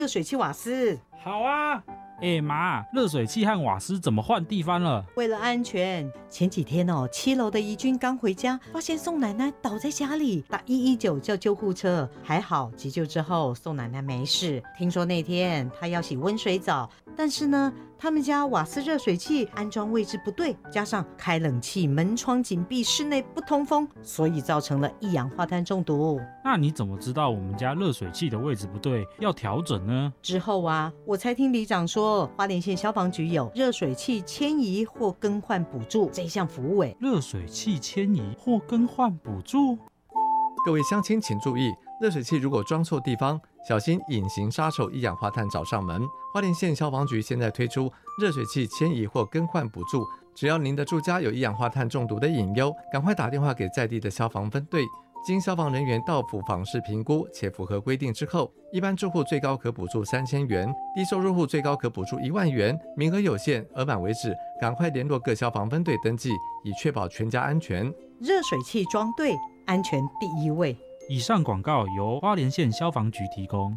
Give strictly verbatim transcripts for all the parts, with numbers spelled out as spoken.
热水器瓦斯。 好啊。哎妈，热水器和瓦斯怎么换地方了？ 为了安全，前几天哦，七楼的怡君刚回家，发现宋奶奶倒在家里，打一一九叫救护车，还好急救之后宋奶奶没事。听说那天她要洗温水澡，但是呢，他们家瓦斯热水器安装位置不对，加上开冷气门窗紧闭，室内不通风，所以造成了一氧化碳中毒。 那你怎么知道我们家热水器的位置不对，要调整呢？ 之后啊，我才听里长说，花莲县消防局有热水器迁移或更换补助这一项服务。哎， 热水器迁移或更换补助？ 各位乡亲请注意，热水器如果装错地方，小心隐形杀手一氧化碳找上门。花莲县消防局现在推出热水器迁移或更换补助，只要您的住家有一氧化碳中毒的隐忧，赶快打电话给在地的消防分队。经消防人员到府访视评估且符合规定之后，一般住户最高可补助三千元，低收入户最高可补助一万元，名额有限，额满为止，赶快联络各消防分队登记，以确保全家安全。 热水器装对，安全第一位。 以上广告由花莲县消防局提供。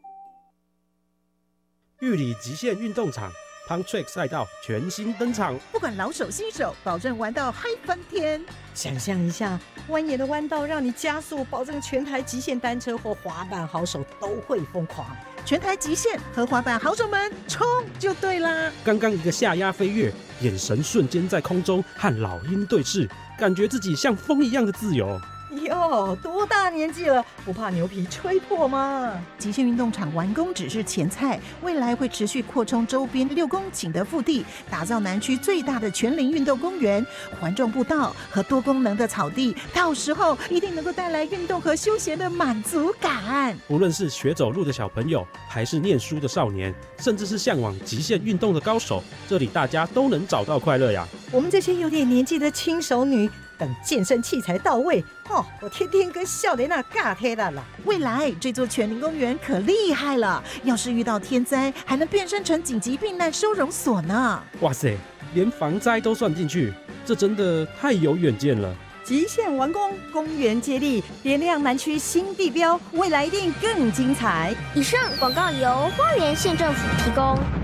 玉里极限运动场 Pump Track 赛道全新登场， 不管老手新手，保证玩到嗨翻天。 想象一下，蜿蜒的弯道让你加速，保证全台极限单车或滑板好手都会疯狂。 全台极限和滑板好手们冲就对啦！ 刚刚一个下压飞跃，眼神瞬间在空中和老鹰对视，感觉自己像风一样的自由。 哟，多大年纪了，不怕牛皮吹破吗？ 极限运动场完工只是前菜，未来会持续扩充周边六公顷的腹地，打造南区最大的全龄运动公园、环状步道和多功能的草地，到时候一定能够带来运动和休闲的满足感。 无论是学走路的小朋友，还是念书的少年，甚至是向往极限运动的高手，这里大家都能找到快乐呀。 我们这些有点年纪的轻熟女，等健身器材到位，哦，我天天跟少年那尬贴了啦。 未来这座全龄公园可厉害了，要是遇到天灾，还能变身成紧急避难收容所呢。 哇塞，连防灾都算进去，这真的太有远见了。 极限完工，公园接力，点亮南区新地标，未来一定更精彩。 以上广告由花莲县政府提供。